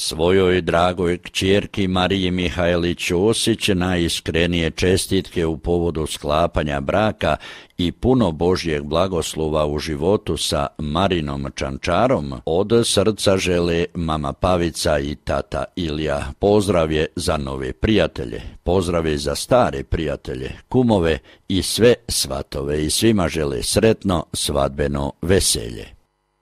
Svojoj dragoj kćerki Mariji Mihajli Ćosić najiskrenije čestitke u povodu sklapanja braka i puno Božjeg blagoslova u životu sa Marinom Čančarom od srca žele mama Pavica i tata Ilija. Pozdrav je za nove prijatelje, pozdrav je za stare prijatelje, kumove i sve svatove i svima žele sretno svadbeno veselje.